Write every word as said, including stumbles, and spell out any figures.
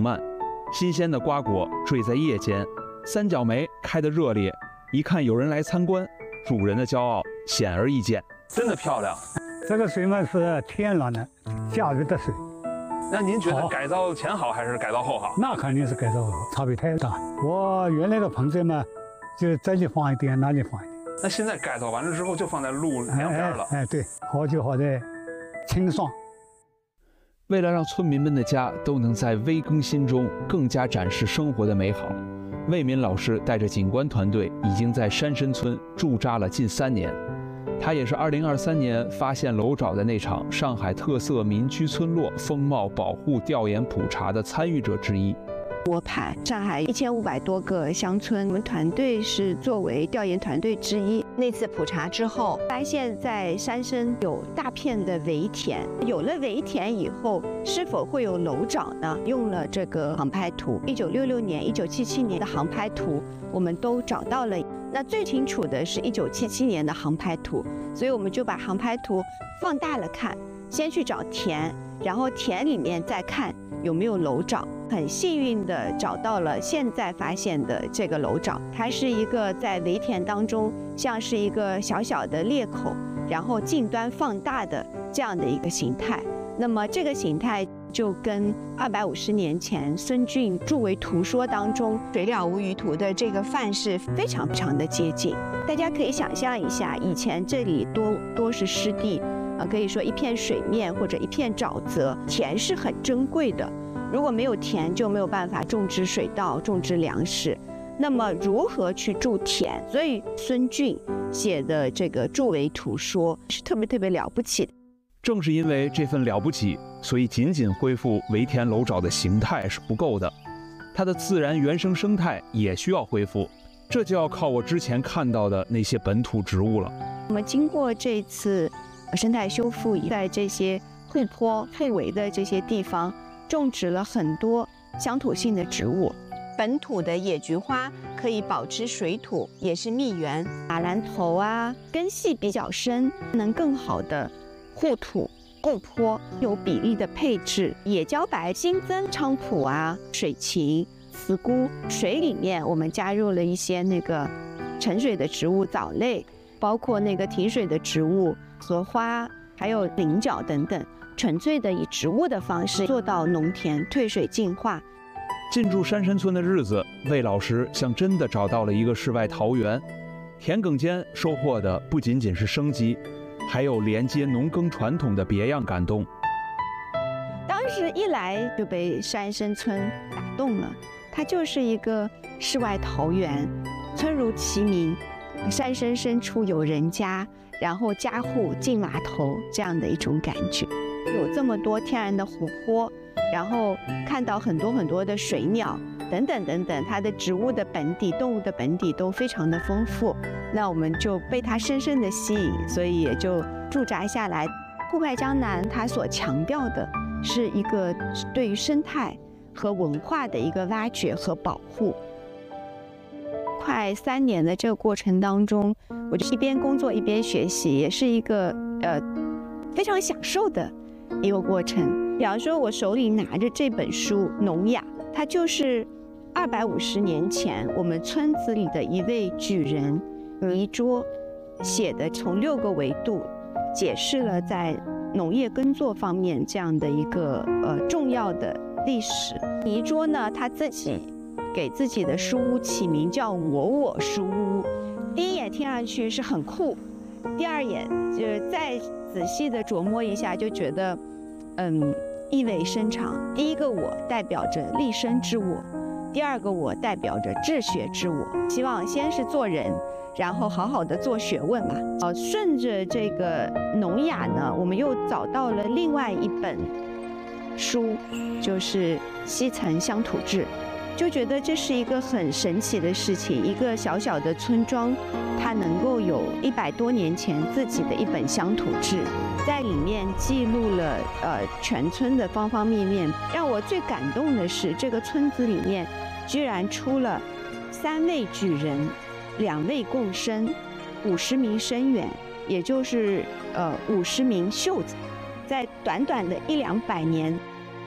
漫，新鲜的瓜果坠在叶间，三角梅开得热烈，一看有人来参观，主人的骄傲显而易见。真的漂亮。 这个水嘛是天然的驾驭的水。 那您觉得改造前好还是改造后好？ 那肯定是改造后，差别太大。我原来的棚子嘛，就这里放一点，那里放一点。 那现在改造完了之后，就放在路两边了。 哎, 哎, 哎，对，好就好在清爽。 为了让村民们的家都能在微更新中更加展示生活的美好，魏敏老师带着景观团队已经在山深村驻扎了近三年。他也是二零二三年发现楼沼的那场上海特色民居村落风貌保护调研普查的参与者之一。 窝盘上海一千五百多个乡村，我们团队是作为调研团队之一。那次普查之后，发现在山深有大片的围田，有了围田以后，是否会有楼沼呢？用了这个航拍图，一九六六年、一九七七年的航拍图，我们都找到了。那最清楚的是一九七七年的航拍图，所以我们就把航拍图放大了看，先去找田，然后田里面再看有没有楼沼。很幸运的找到了现在发现的这个楼沼，它是一个在围田当中像是一个小小的裂口，然后近端放大的这样的一个形态。那么这个形态就跟二百五十年前孙峻著为图说当中水了无余图的这个范式非常非常的接近。大家可以想象一下，以前这里多多是湿地，呃，可以说一片水面或者一片沼泽，田是很珍贵的。如果没有田，就没有办法种植水稻、种植粮食。那么如何去筑田？所以孙峻写的这个著为图说是特别特别了不起的。 正是因为这份了不起，所以仅仅恢复围田楼沼的形态是不够的，它的自然原生生态也需要恢复。这就要靠我之前看到的那些本土植物了。 我们经过这次生态修复，在这些护坡、后围的这些地方，种植了很多乡土性的植物。本土的野菊花可以保持水土，也是蜜源。马兰头啊，根系比较深，能更好的护土护坡，有比例的配置。野茭白新增菖蒲啊、水芹、茨菇，水里面我们加入了一些那个沉水的植物藻类，包括那个提水的植物荷花，还有菱角等等。纯粹的以植物的方式做到农田退水净化。 进驻山深村的日子，魏老师像真的找到了一个世外桃源。田埂间收获的不仅仅是生机，还有连接农耕传统的别样感动。 当时一来就被山深村打动了，它就是一个世外桃源，村如其名，山深深处有人家，然后家户进码头这样的一种感觉。有这么多天然的湖泊，然后看到很多很多的水鸟等等等等，它的植物的本底、动物的本底都非常的丰富，那我们就被它深深的吸引，所以也就驻扎下来。户外江南它所强调的是一个对于生态和文化的一个挖掘和保护。快三年的这个过程当中，我就一边工作一边学习，也是一个呃非常享受的一个过程。比方说，我手里拿着这本书《农雅》，它就是二百五十年前我们村子里的一位举人倪柝写的，从六个维度解释了在农业耕作方面这样的一个呃重要的历史。倪柝呢，他自己给自己的书屋起名叫“我我书屋”，第一眼听上去是很酷，第二眼就是再仔细的琢磨一下，就觉得，嗯，意味深长。第一个我代表着立身之我，第二个我代表着治学之我。希望先是做人，然后好好的做学问嘛。呃，顺着这个农雅呢，我们又找到了另外一本书，就是《西岑乡土志》。就觉得这是一个很神奇的事情，一个小小的村庄，它能够有一百多年前自己的一本乡土志，在里面记录了呃全村的方方面面。让我最感动的是，这个村子里面居然出了三位举人，两位贡生，五十名生员，也就是呃五十名秀才，在短短的一两百年